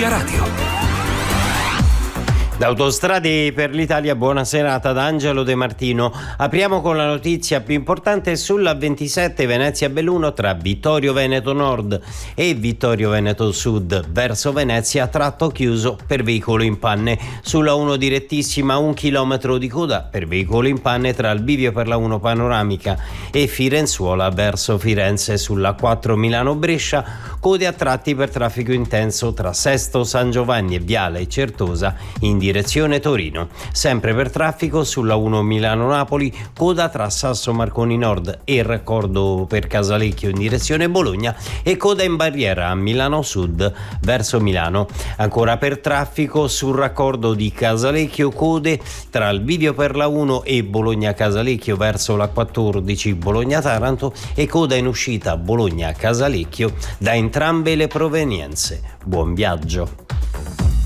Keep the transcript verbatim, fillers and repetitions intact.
Via Radio. Da Autostrade per l'Italia, buona serata da Angelo De Martino. Apriamo con la notizia più importante sulla ventisette Venezia-Belluno tra Vittorio Veneto Nord e Vittorio Veneto Sud verso Venezia, tratto chiuso per veicolo in panne. Sulla uno direttissima un chilometro di coda per veicolo in panne tra il bivio per la uno panoramica e Firenzuola verso Firenze. Sulla quattro Milano-Brescia code a tratti per traffico intenso tra Sesto San Giovanni e Viale Certosa in direzione Torino. Sempre per traffico sulla uno Milano-Napoli, coda tra Sasso Marconi Nord e il raccordo per Casalecchio in direzione Bologna e coda in barriera a Milano Sud verso Milano. Ancora per traffico sul raccordo di Casalecchio, code tra il bivio per la uno e Bologna Casalecchio verso la quattordici Bologna Taranto e coda in uscita Bologna Casalecchio da entrambe le provenienze. Buon viaggio.